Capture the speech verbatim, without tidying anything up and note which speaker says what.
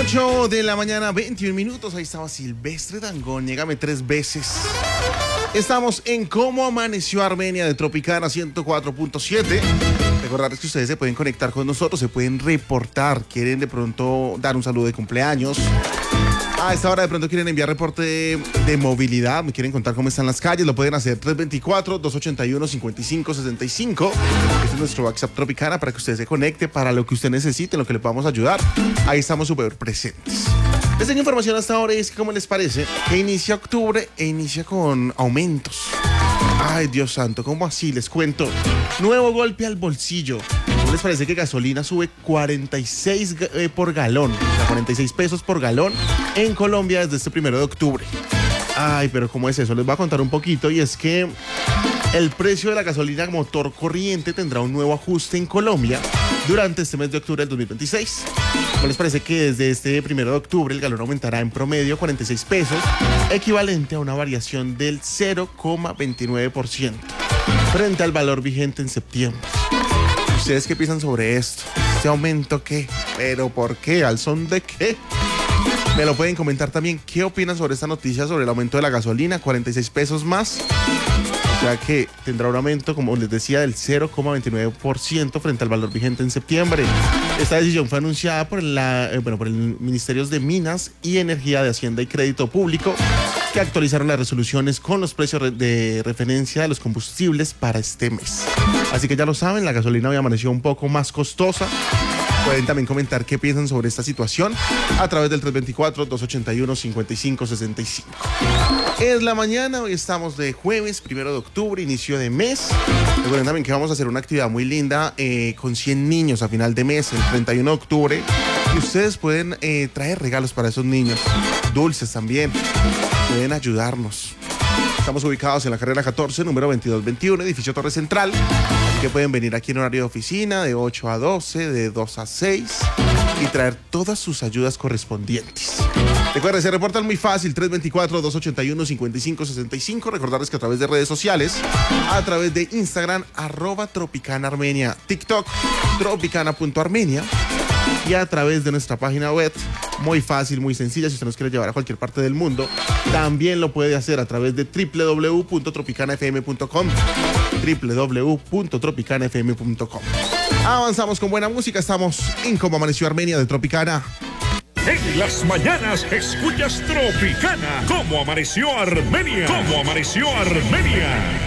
Speaker 1: ocho de la mañana, veintiún minutos. Ahí estaba Silvestre Dangond, Llégame tres veces. Estamos en Cómo Amaneció Armenia de Tropicana ciento cuatro punto siete. Recordarles que ustedes se pueden conectar con nosotros, se pueden reportar, quieren de pronto dar un saludo de cumpleaños. A esta hora de pronto quieren enviar reporte de, de movilidad, me quieren contar cómo están las calles, lo pueden hacer tres dos cuatro, dos ocho uno, cinco cinco seis cinco. Este es nuestro WhatsApp Tropicana para que usted se conecte para lo que usted necesite, en lo que le podamos ayudar. Ahí estamos súper presentes. Les tengo información hasta ahora y es que, ¿cómo les parece? Que inicia octubre e inicia con aumentos. Ay, Dios santo, ¿cómo así? Les cuento. Nuevo golpe al bolsillo. ¿Cómo les parece que gasolina sube cuarenta y seis eh, por galón? O sea, cuarenta y seis pesos por galón en Colombia desde este primero de octubre. Ay, pero ¿cómo es eso? Les voy a contar un poquito y es que el precio de la gasolina motor corriente tendrá un nuevo ajuste en Colombia durante este mes de octubre del dos mil veintiséis. ¿Cómo les parece que desde este primero de octubre el galón aumentará en promedio cuarenta y seis pesos, equivalente a una variación del cero coma veintinueve por ciento frente al valor vigente en septiembre? ¿Ustedes qué piensan sobre esto? ¿Este aumento qué? ¿Pero por qué? ¿Al son de qué? Me lo pueden comentar también. ¿Qué opinan sobre esta noticia sobre el aumento de la gasolina? cuarenta y seis pesos más. O sea que tendrá un aumento, como les decía, del cero coma veintinueve por ciento frente al valor vigente en septiembre. Esta decisión fue anunciada por, la, eh, bueno, por el Ministerios de Minas y Energía, de Hacienda y Crédito Público, que actualizaron las resoluciones con los precios de referencia de los combustibles para este mes. Así que ya lo saben, la gasolina hoy amaneció un poco más costosa. Pueden también comentar qué piensan sobre esta situación a través del tres dos cuatro, dos ocho uno, cinco cinco seis cinco. Es la mañana, hoy estamos de jueves, primero de octubre, inicio de mes. Recuerden también que vamos a hacer una actividad muy linda eh, con cien niños a final de mes, el treinta y uno de octubre. Y ustedes pueden eh, traer regalos para esos niños, dulces también, pueden ayudarnos. Estamos ubicados en la carrera catorce, número veintidós veintiuno, edificio Torre Central. Así que pueden venir aquí en horario de oficina de ocho a doce, de dos a seis y traer todas sus ayudas correspondientes. Recuerden, se reportan muy fácil, tres dos cuatro, dos ocho uno, cinco cinco seis cinco. Recordarles que a través de redes sociales, a través de Instagram, arroba Tropicana Armenia, TikTok, tropicana punto armenia. Y a través de nuestra página web, muy fácil, muy sencilla, si usted nos quiere llevar a cualquier parte del mundo, también lo puede hacer a través de doble u doble u doble u punto tropicana f m punto com, doble u doble u doble u punto tropicana f m punto com. Avanzamos con buena música, estamos en Cómo Amaneció Armenia de Tropicana.
Speaker 2: En las mañanas escuchas Tropicana, Cómo Amaneció Armenia, Cómo Amaneció Armenia.